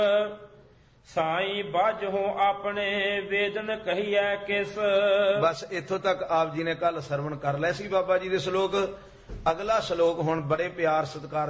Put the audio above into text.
ਸਾਈ ਬਾਝੋ ਆਪਣੇ ਵੇਦਨ ਕਹੀਐ ਕਿਸ। ਬਸ ਇੱਥੋਂ ਤੱਕ ਆਪ ਜੀ ਨੇ ਕੱਲ ਸਰਵਣ ਕਰ ਲਿਆ ਸੀ ਬਾਬਾ ਜੀ ਦੇ ਸ਼ਲੋਕ। ਅਗਲਾ ਸ਼ਲੋਕ ਹੁਣ ਬੜੇ ਪਿਆਰ ਸਤਿਕਾਰ